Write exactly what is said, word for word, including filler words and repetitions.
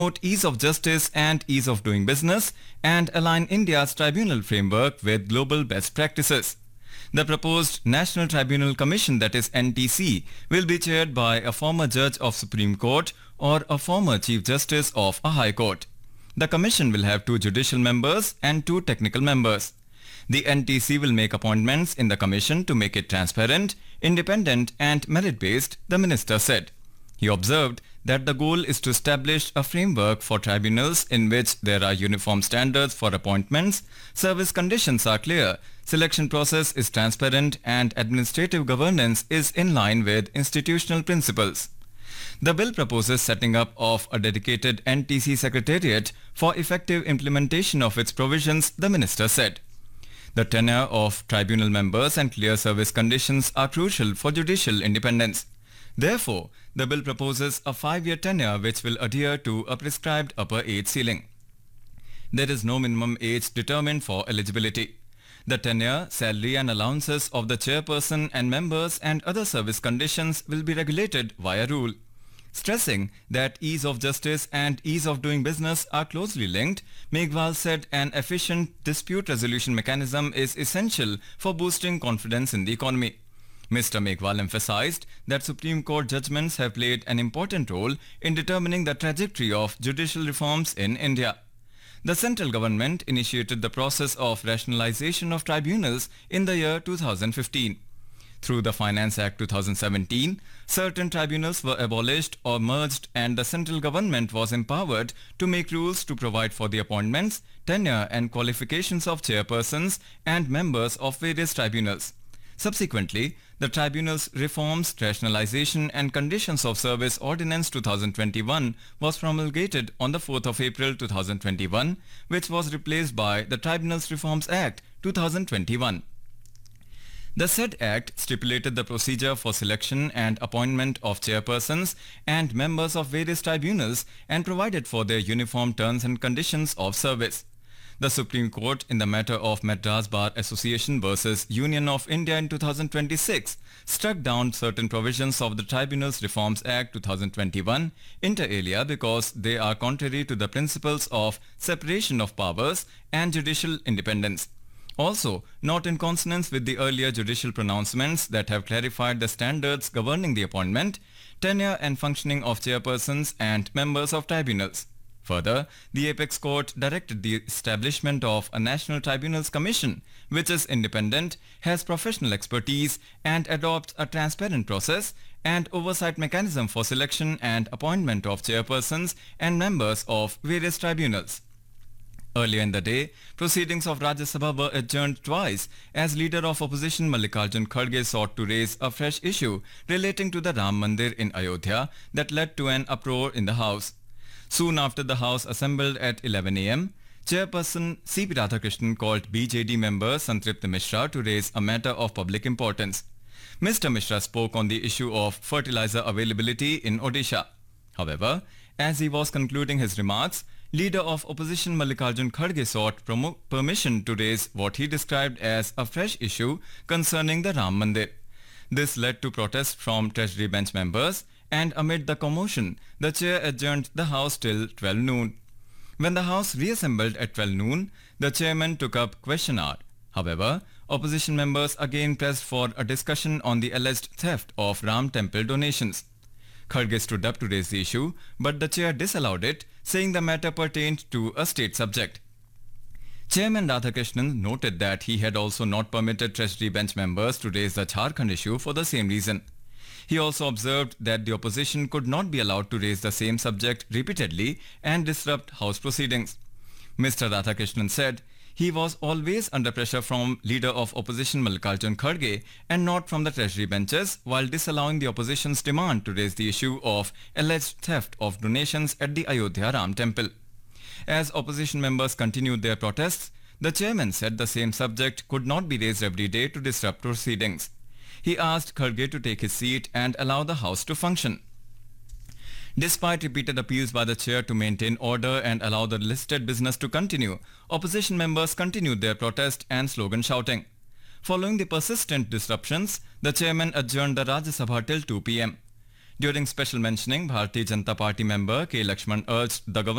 promote ease of justice and ease of doing business and align India's tribunal framework with global best practices. The proposed National Tribunal Commission, that is N T C, will be chaired by a former judge of Supreme Court or a former Chief Justice of a High Court. The commission will have two judicial members and two technical members. The N T C will make appointments in the commission to make it transparent, independent and merit-based, the minister said. He observed that the goal is to establish a framework for tribunals in which there are uniform standards for appointments, service conditions are clear, selection process is transparent and administrative governance is in line with institutional principles. The bill proposes setting up of a dedicated N T C secretariat for effective implementation of its provisions, the minister said. The tenure of tribunal members and clear service conditions are crucial for judicial independence. Therefore, the bill proposes a five-year tenure which will adhere to a prescribed upper age ceiling. There is no minimum age determined for eligibility. The tenure, salary and allowances of the chairperson and members and other service conditions will be regulated via rule. Stressing that ease of justice and ease of doing business are closely linked, Meghwal said an efficient dispute resolution mechanism is essential for boosting confidence in the economy. Mister Meghwal emphasized that Supreme Court judgments have played an important role in determining the trajectory of judicial reforms in India. The central government initiated the process of rationalization of tribunals in the year two thousand fifteen. Through the Finance Act two thousand seventeen, certain tribunals were abolished or merged and the central government was empowered to make rules to provide for the appointments, tenure and qualifications of chairpersons and members of various tribunals. Subsequently, the Tribunals Reforms, Rationalization and Conditions of Service Ordinance two thousand twenty-one was promulgated on the fourth of April two thousand twenty-one, which was replaced by the Tribunals Reforms Act two thousand twenty-one. The said Act stipulated the procedure for selection and appointment of chairpersons and members of various tribunals and provided for their uniform terms and conditions of service. The Supreme Court in the matter of Madras Bar Association versus Union of India in two thousand twenty-six struck down certain provisions of the Tribunals Reforms Act two thousand twenty-one inter alia because they are contrary to the principles of separation of powers and judicial independence. Also, not in consonance with the earlier judicial pronouncements that have clarified the standards governing the appointment, tenure and functioning of chairpersons and members of tribunals. Further, the Apex Court directed the establishment of a National Tribunals Commission, which is independent, has professional expertise and adopts a transparent process and oversight mechanism for selection and appointment of chairpersons and members of various tribunals. Earlier in the day, proceedings of Rajya Sabha were adjourned twice as Leader of Opposition Mallikarjun Kharge sought to raise a fresh issue relating to the Ram Mandir in Ayodhya that led to an uproar in the House. Soon after the House assembled at eleven a m, Chairperson C P Radhakrishnan called B J D member Santripta Mishra to raise a matter of public importance. Mister Mishra spoke on the issue of fertilizer availability in Odisha. However, as he was concluding his remarks, Leader of Opposition Mallikarjun Kharge sought promo- permission to raise what he described as a fresh issue concerning the Ram Mandir. This led to protests from Treasury bench members, and amid the commotion, the chair adjourned the House till twelve noon. When the House reassembled at twelve noon, the chairman took up question hour. However, opposition members again pressed for a discussion on the alleged theft of Ram temple donations. Kharge stood up to raise the issue, but the chair disallowed it, saying the matter pertained to a state subject. Chairman Radhakrishnan noted that he had also not permitted Treasury bench members to raise the Jharkhand issue for the same reason. He also observed that the opposition could not be allowed to raise the same subject repeatedly and disrupt House proceedings. Mister Radhakrishnan said he was always under pressure from Leader of Opposition Mallikarjun Kharge and not from the Treasury benches, while disallowing the opposition's demand to raise the issue of alleged theft of donations at the Ayodhya Ram temple. As opposition members continued their protests, the chairman said the same subject could not be raised every day to disrupt proceedings. He asked Kharge to take his seat and allow the House to function. Despite repeated appeals by the chair to maintain order and allow the listed business to continue, opposition members continued their protest and slogan shouting. Following the persistent disruptions, the chairman adjourned the Rajya Sabha till two p m. During special mentioning, Bharatiya Janata Party member K. Lakshman urged the government